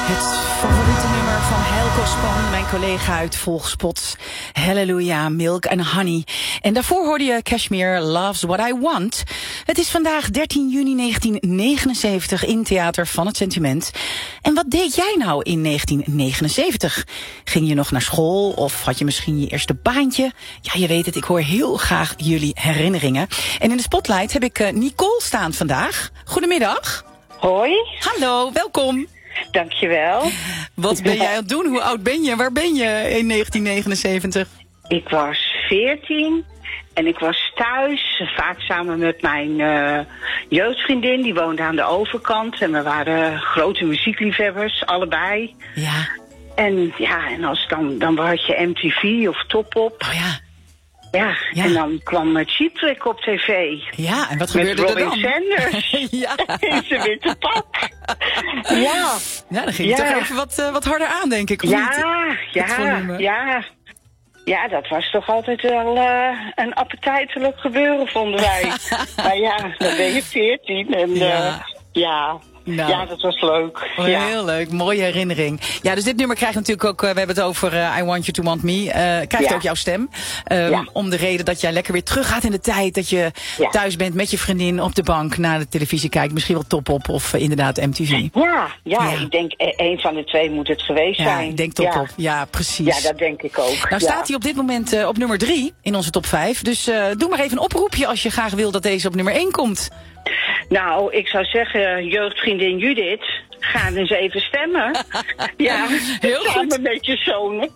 Het favoriete nummer van Helco Span, mijn collega uit Volgspot. Halleluja, Milk and Honey. En daarvoor hoorde je Kashmir, Love's What I Want. Het is vandaag 13 juni 1979 in Theater van het Sentiment. En wat deed jij nou in 1979? Ging je nog naar school of had je misschien je eerste baantje? Ja, je weet het, ik hoor heel graag jullie herinneringen. En in de spotlight heb ik Nicole staan vandaag. Goedemiddag. Hoi. Hallo, welkom. Dankjewel. Wat ben jij aan het doen? Hoe oud ben je? Waar ben je in 1979? Ik was 14 en ik was thuis, vaak samen met mijn jeugdvriendin. Die woonde aan de overkant en we waren grote muziekliefhebbers, allebei. Ja. En ja, en als dan had je MTV of Top Op. Oh ja. Ja, Ja. En dan kwam Cheap Trick op tv. Ja, en wat Met gebeurde er Robin dan? Sanders. Ja. In zijn witte pak. Ja. Ja, dan ging je toch even wat harder aan, denk ik. Of niet? Het volume. Ja, dat was toch altijd wel een appetijtelijk gebeuren, vonden wij. Maar ja, dan ben je 14 en Ja. Nou. ja, dat was leuk. Oh, Ja. heel leuk, mooie herinnering. Ja, dus dit nummer krijgt natuurlijk ook, we hebben het over I Want You To Want Me, krijgt ook jouw stem. Om de reden dat jij lekker weer teruggaat in de tijd, dat je thuis bent met je vriendin op de bank naar de televisie kijkt. Misschien wel Top Op of inderdaad MTV. Ja, ik denk een van de twee moet het geweest zijn. Ja, ik denk Top Op. Ja, precies. Ja, dat denk ik ook. Nou staat hij op dit moment op nummer 3 in onze top 5. Dus doe maar even een oproepje als je graag wil dat deze op nummer 1 komt. Nou, ik zou zeggen, jeugdvriendin Judith, ga eens even stemmen. Ja, heel goed. Samen met je zonen.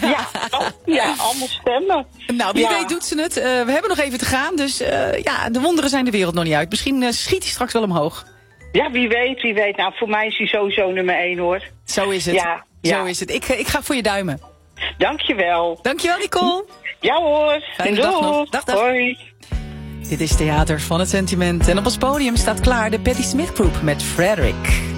Ja, allemaal stemmen. Nou, wie weet doet ze het. We hebben nog even te gaan, dus de wonderen zijn de wereld nog niet uit. Misschien schiet hij straks wel omhoog. Ja, wie weet. Nou, voor mij is hij sowieso nummer 1, hoor. Zo is het. Ja. Zo is het. Ik ga voor je duimen. Dankjewel. Dankjewel, Nicole. Ja hoor. Fijne dag nog. Dag. Hoi. Dit is Theater van het Sentiment. En op ons podium staat klaar de Patti Smith Group met Frederick.